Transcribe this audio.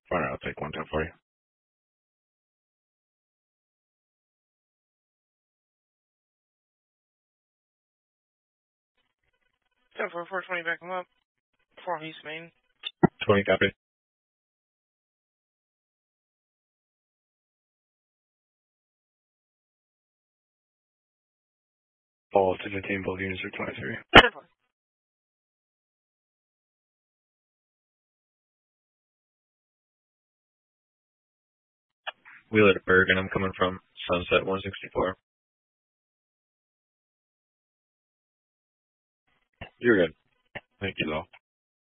All right, I'll take 110 for you. 10-4-4-20, back him up. 4 East Main. 20 copy. All to the team, both units are 23. Wheeler to Bergen, I'm coming from Sunset 164. You're good. Thank you, though.